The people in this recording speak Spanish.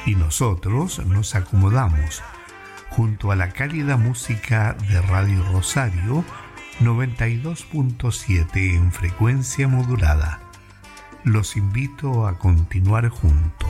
y nosotros nos acomodamos junto a la cálida música de Radio Rosario 92.7 en frecuencia modulada. Los invito a continuar juntos.